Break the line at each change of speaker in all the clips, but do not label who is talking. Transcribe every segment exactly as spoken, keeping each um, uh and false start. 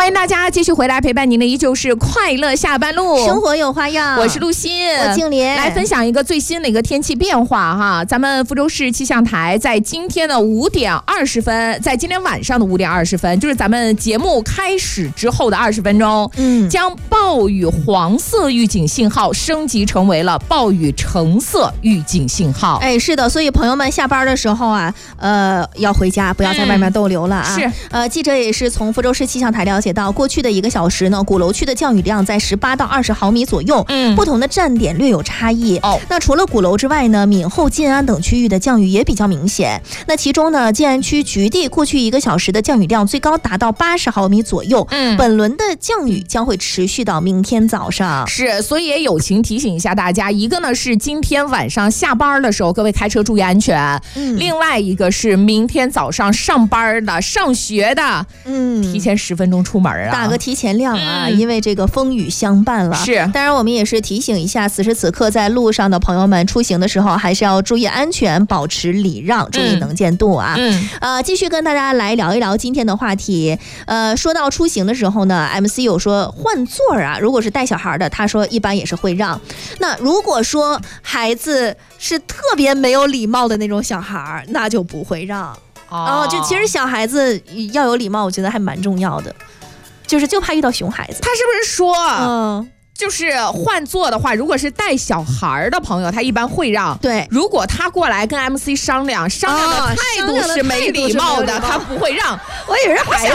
迎大家继续回来陪伴您的依旧是快乐下班路，
生活有花样。
我是陆欣，
我静莲，
来分享一个最新的一个天气变化哈。咱们福州市气象台在今天的五点二十分，在今天晚上的五点二十分，就是咱们节目开始之后的二十分钟，嗯，将暴雨黄色预警信号升级成为了暴雨橙色预警信号。
哎，是的，所以朋友们下班的时候啊，呃，要回家，不要在外面逗留了啊。
嗯、是，
呃，记者也是从福州市气象台了解到，过去的一个小时呢，鼓楼区的降雨量在十八到二十毫米左右，嗯，不同的站点略有差异。哦，那除了鼓楼之外呢，闽后、晋安等区域的降雨也比较明显。那其中呢，晋安区局地过去一个小时的降雨量最高达到八十毫米左右。嗯，本轮的降雨将会持续到明天早上。
是，所以也友情提醒一下大家，一个呢是今天晚上下班的时候，各位开车注意安全。嗯，另外一个是明天早上上班的、上学的，嗯，提前十分钟出门啊，
打个提前量啊，嗯、因为这个风雨相伴了。
是，
当然我们也是提醒一下，此时此刻在路上的朋友们，出行的时候还是要注意安全，保持礼让，注意能见度啊。嗯，呃，继续跟大家来聊一聊今天的话题。呃，说到出行的时候呢 ，M C 有说换座啊，如果是带小孩的，他说一般也是会让。那如果说孩子是特别没有礼貌的那种小孩，那就不会让。哦，就其实小孩子要有礼貌，我觉得还蛮重要的，就是就怕遇到熊孩子。
他是不是说，嗯，就是换座的话，如果是带小孩的朋友，他一般会让。对，如果他过来跟 M C 商量，商量的态度是没礼貌的，他不会让。
我以为是孩子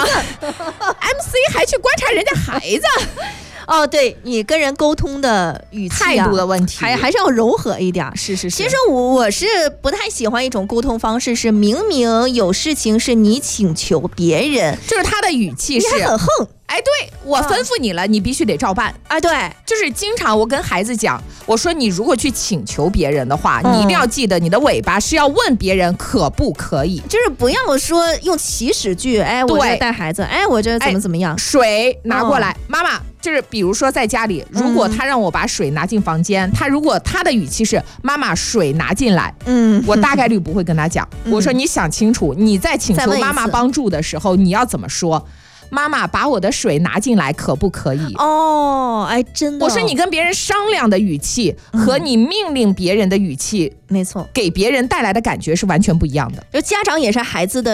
，M C 还去观察人家孩子。
哦，对，你跟人沟通的语气、啊、
态度的问题，
还还是要柔和一点。
是是是。
其实我我是不太喜欢一种沟通方式，是明明有事情是你请求别人，
就是他的语气是
你还很横。
哎，对，我吩咐你了，啊、你必须得照办。
啊，对，
就是经常我跟孩子讲，我说你如果去请求别人的话，嗯、你一定要记得，你的尾巴是要问别人可不可以，
就是不要说用祈使句。哎，我这带孩子，哎，我这怎么怎么样，
哎、水拿过来，哦、妈妈。就是比如说在家里，如果他让我把水拿进房间，嗯、他如果他的语气是妈妈水拿进来，嗯，我大概率不会跟他讲。嗯、我说你想清楚，你在请求妈妈帮助的时候，你要怎么说？妈妈把我的水拿进来可不可以？
哦，哎，真的。
我说你跟别人商量的语气和你命令别人的语气，
没错，
给别人带来的感觉是完全不一样的。
就家长也是孩子的